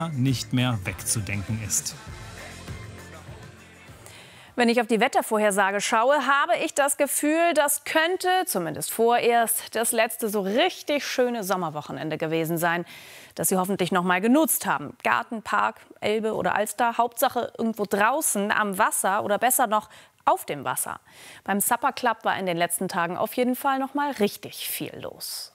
nicht mehr wegzudenken ist. Wenn ich auf die Wettervorhersage schaue, habe ich das Gefühl, das könnte, zumindest vorerst, das letzte so richtig schöne Sommerwochenende gewesen sein, das Sie hoffentlich noch mal genutzt haben. Garten, Park, Elbe oder Alster, Hauptsache irgendwo draußen am Wasser oder besser noch auf dem Wasser. Beim Supper Club war in den letzten Tagen auf jeden Fall noch mal richtig viel los.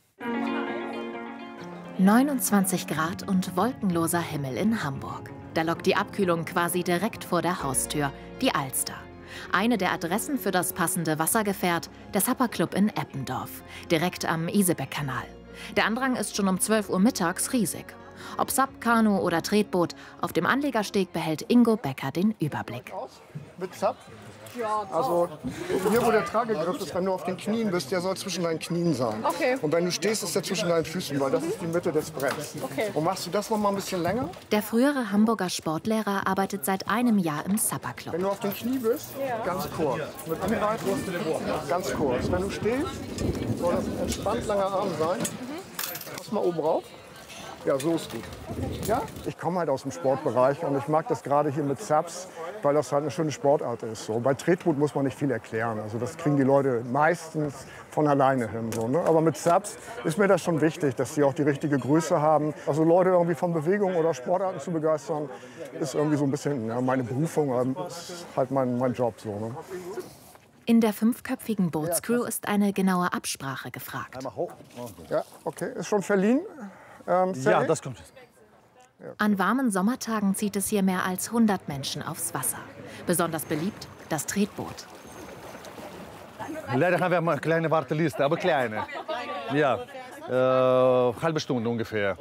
29 Grad und wolkenloser Himmel in Hamburg. Da lockt die Abkühlung quasi direkt vor der Haustür, die Alster. Eine der Adressen für das passende Wassergefährt, der Supper Club in Eppendorf, direkt am Isebeck-Kanal. Der Andrang ist schon um 12 Uhr mittags riesig. Ob Sup, Kanu oder Tretboot, auf dem Anlegersteg behält Ingo Becker den Überblick. Mit Sup? Also hier, wo der Tragegriff ist, wenn du auf den Knien bist, der soll zwischen deinen Knien sein. Okay. Und wenn du stehst, ist der zwischen deinen Füßen, weil das ist die Mitte des Bretts. Okay. Und machst du das noch mal ein bisschen länger? Der frühere Hamburger Sportlehrer arbeitet seit einem Jahr im Supper Club. Wenn du auf den Knie bist, ganz kurz. Mit Anreiten, ganz kurz. Wenn du stehst, soll das ein entspannt langer Arm sein. Pass mal oben rauf. Ja, so ist gut. Ja? Ich komme halt aus dem Sportbereich und ich mag das gerade hier mit Sups, weil das halt eine schöne Sportart ist. So. Bei Tretboot muss man nicht viel erklären. Also das kriegen die Leute meistens von alleine hin. So, ne? Aber mit Sups ist mir das schon wichtig, dass sie auch die richtige Größe haben. Also Leute irgendwie von Bewegung oder Sportarten zu begeistern, ist irgendwie so ein bisschen meine Berufung, ist halt mein Job. So, ne? In der 5-köpfigen Bootscrew ist eine genaue Absprache gefragt. Ja, okay. Ist schon verliehen? Ja, das kommt. An warmen Sommertagen zieht es hier mehr als 100 Menschen aufs Wasser. Besonders beliebt das Tretboot. Leider haben wir eine kleine Warteliste, aber kleine. Ja, halbe Stunde ungefähr.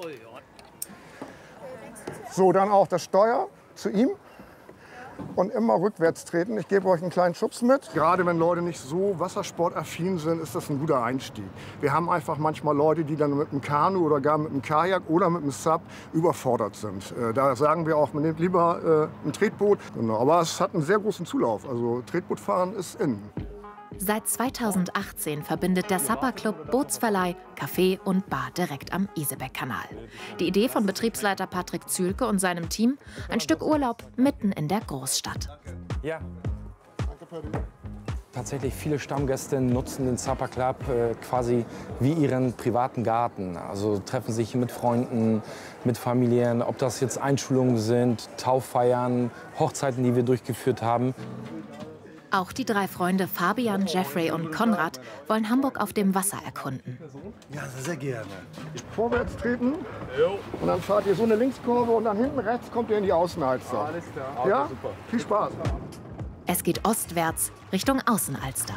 So, dann auch das Steuer zu ihm. Und immer rückwärts treten. Ich gebe euch einen kleinen Schubs mit. Gerade wenn Leute nicht so wassersportaffin sind, ist das ein guter Einstieg. Wir haben einfach manchmal Leute, die dann mit einem Kanu oder gar mit einem Kajak oder mit einem Sub überfordert sind. Da sagen wir auch, man nimmt lieber ein Tretboot. Genau. Aber es hat einen sehr großen Zulauf. Also Tretbootfahren ist in. Seit 2018 verbindet der Supper Club Bootsverleih, Café und Bar direkt am Isebeck-Kanal. Die Idee von Betriebsleiter Patrick Zühlke und seinem Team, ein Stück Urlaub mitten in der Großstadt. Ja. Tatsächlich viele Stammgäste nutzen den Supper Club quasi wie ihren privaten Garten. Also treffen sich mit Freunden, mit Familien, ob das jetzt Einschulungen sind, Tauffeiern, Hochzeiten, die wir durchgeführt haben. Auch die 3 Freunde Fabian, Jeffrey und Konrad wollen Hamburg auf dem Wasser erkunden. Ja, sehr gerne. Vorwärts treten und dann fahrt ihr so eine Linkskurve und dann hinten rechts kommt ihr in die Außenalster. Alles klar. Ja? Super. Viel Spaß. Es geht ostwärts Richtung Außenalster.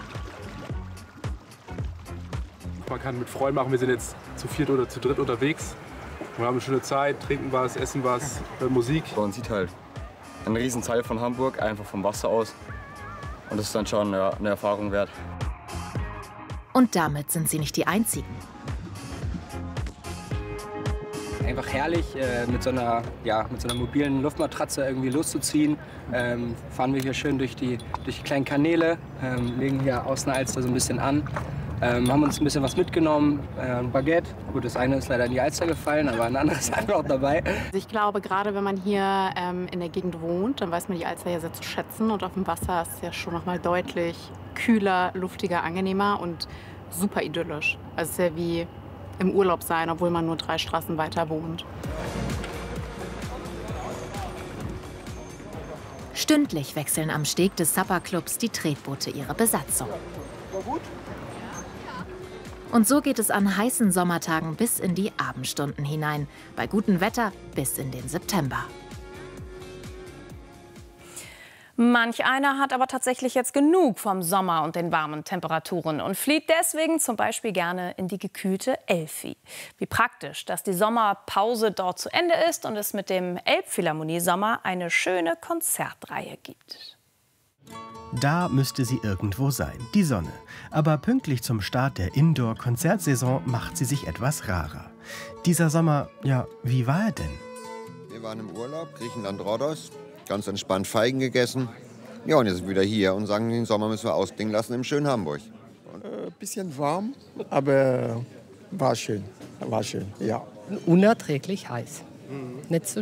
Man kann mit Freunden machen, wir sind jetzt zu 4 oder zu 3 unterwegs. Wir haben eine schöne Zeit, trinken was, essen was, Musik. Man sieht halt einen riesen Teil von Hamburg, einfach vom Wasser aus. Und das ist dann schon eine Erfahrung wert. Und damit sind sie nicht die Einzigen. Einfach herrlich, mit so einer mobilen Luftmatratze irgendwie loszuziehen. Fahren wir hier schön durch die kleinen Kanäle, legen hier Außenalster so ein bisschen an. Haben uns ein bisschen was mitgenommen, ein Baguette. Gut, das eine ist leider in die Alster gefallen, aber ein anderes ist einfach auch dabei. Ich glaube, gerade wenn man hier in der Gegend wohnt, dann weiß man die Alster ja sehr zu schätzen. Und auf dem Wasser ist es ja schon noch mal deutlich kühler, luftiger, angenehmer und super idyllisch. Also es ist ja wie im Urlaub sein, obwohl man nur 3 Straßen weiter wohnt. Stündlich wechseln am Steg des Supper Clubs die Tretboote ihre Besatzung. Und so geht es an heißen Sommertagen bis in die Abendstunden hinein, bei gutem Wetter bis in den September. Manch einer hat aber tatsächlich jetzt genug vom Sommer und den warmen Temperaturen und flieht deswegen zum Beispiel gerne in die gekühlte Elfi. Wie praktisch, dass die Sommerpause dort zu Ende ist und es mit dem Elbphilharmonie-Sommer eine schöne Konzertreihe gibt. Da müsste sie irgendwo sein, die Sonne. Aber pünktlich zum Start der Indoor-Konzertsaison macht sie sich etwas rarer. Dieser Sommer, ja, wie war er denn? Wir waren im Urlaub, Griechenland, Rhodos, ganz entspannt Feigen gegessen. Ja, und jetzt sind wir wieder hier und sagen, den Sommer müssen wir ausklingen lassen im schönen Hamburg. Bisschen warm, aber war schön, ja. Unerträglich heiß. Nicht so